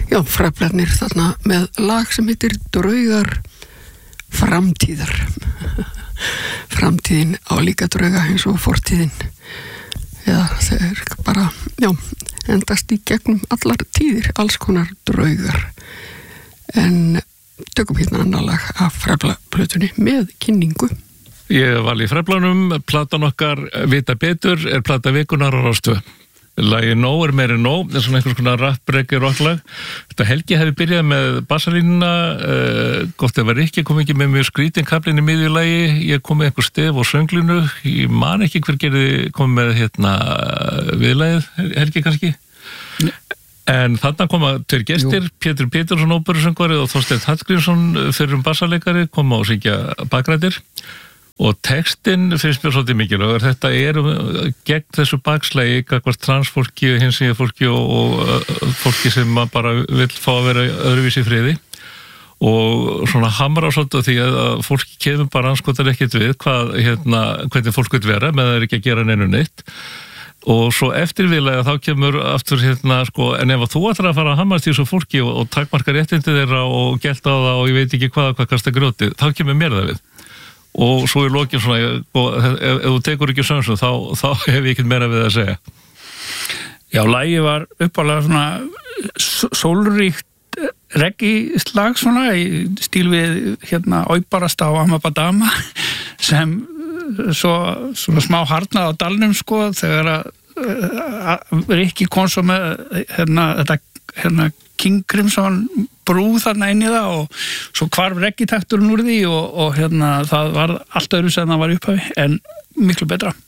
Já, Fræflarnir þarna með lag sem heitir Draugar framtíðar. Framtíðin á líka drauga eins og fortíðin. Já, þeir bara, já, endast í gegnum allar tíðir, alls konar draugar. En tökum hérna annar lag af Fræflaplötunni með kynningu. Ég var í Fræflanum, platan okkar Vita betur plata vikunar á Rás 2. Lagi Nó meir en nóg, svona einhvers konar rap-reggae rocklag. Þetta Helgi hefði byrjað með bassalínuna, gott ef að Rikki kom ekki með mjög skrítin kaflinn í miðjulagi, ég kom með einhver stef og sönglinu, ég man ekki hver kom með viðlagið, Helgi kannski. En þarna koma tveir gestir, Pétur Pétursson óperusöngvari og Þorsteinn Hallgrímsson fyrrum bassaleikari koma og syngja bakrættir. Og textinn finnst mér svolítið mikilvægur. Þetta gegn þessu bakslægi gagnvart transfólki, hinsegin fólki og fólki sem bara vill fá að vera öðruvísi í friði. Og svona hamra svolítið því að fólki kemur bara anskotar ekkert við hvernig fólk vil vera með það ekki að gera neinu neitt. Og svo eftirviðlega þá kemur aftur en ef þú ætlar að fara að hamast í þessu fólki og takmarka réttindi þeirra og gelta á það og ég veit ekki hvað kasta grjóti, þá kemur mér það við. Og svo í lokin svona, ef þú tekur ekki sömsum, þá hef ég ekkert meira við að segja. Já, lagið var uppálega svona sólríkt reggae-slag svona, í stíl við Óibarast á Amabadama, sem svo smá harnað á dalnum, sko, þegar að Rikki kom svo með þetta King Crimson brú þarna inn í það og svo hvarf reggae-takturinn úr því og það var allt öðru sem það var upphafi en miklu betra.